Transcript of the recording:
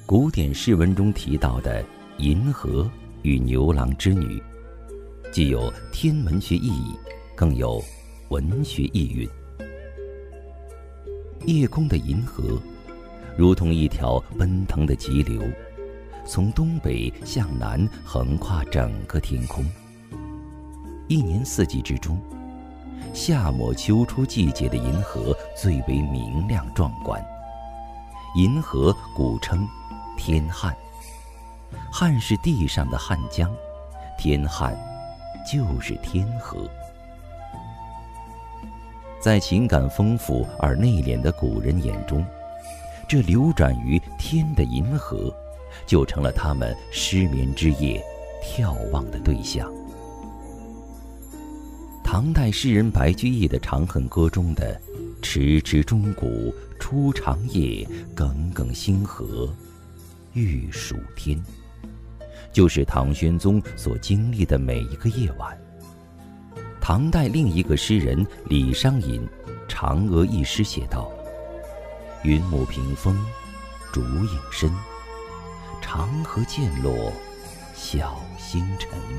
古典诗文中提到的银河与牛郎织女，既有天文学意义，更有文学意蕴。夜空的银河如同一条奔腾的急流，从东北向南横跨整个天空。一年四季之中，夏末秋初季节的银河最为明亮壮观。银河古称天汉，汉是地上的汉江，天汉就是天河。在情感丰富而内敛的古人眼中，这流转于天的银河就成了他们失眠之夜眺望的对象。唐代诗人白居易的《长恨歌》中的迟迟钟鼓初长夜，耿耿星河欲曙天，就是唐玄宗所经历的每一个夜晚。唐代另一个诗人李商隐《嫦娥》一诗写道：云母屏风烛影深，长河渐落晓星沉。